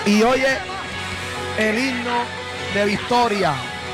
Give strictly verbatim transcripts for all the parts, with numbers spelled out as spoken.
Y oye el himno de victoria.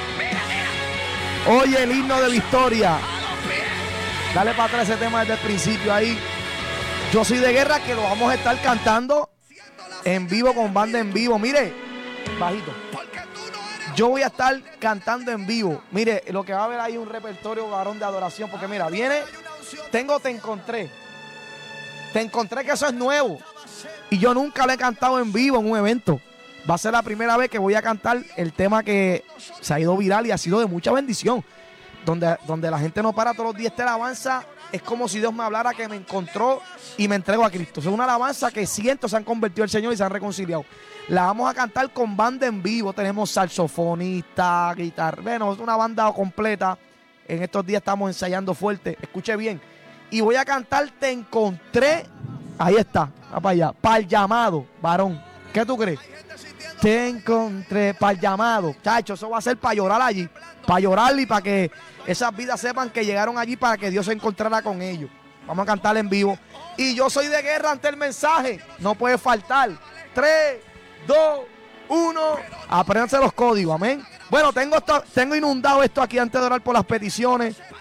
Oye el himno de victoria. Dale para atrás ese tema desde el principio ahí. Yo soy de guerra, que lo vamos a estar cantando en vivo con banda en vivo. Mire, bajito. Yo voy a estar cantando en vivo. Mire, lo que va a haber ahí un repertorio varón de adoración. Porque mira, viene, tengo Te Encontré. Te Encontré, que eso es nuevo. Y yo nunca lo he cantado en vivo en un evento. Va a ser la primera vez que voy a cantar el tema que se ha ido viral y ha sido de mucha bendición. Donde, donde la gente no para todos los días. Esta alabanza es como si Dios me hablara, que me encontró y me entrego a Cristo. Es una alabanza que cientos se han convertido al Señor y se han reconciliado. La vamos a cantar con banda en vivo. Tenemos saxofonista, guitarra. Bueno, es una banda completa. En estos días estamos ensayando fuerte. Escuche bien. Y voy a cantar Te Encontré. Ahí está. Va para allá. Para el llamado, varón. ¿Qué tú crees? Te encontré para el llamado. Chacho, eso va a ser para llorar allí. Para llorar y para que esas vidas sepan que llegaron allí para que Dios se encontrara con ellos. Vamos a cantar en vivo. Y yo soy de guerra ante el mensaje. No puede faltar. tres, dos, uno. Apréndanse los códigos, amén. Bueno, tengo, esto, tengo inundado esto aquí antes de orar por las peticiones.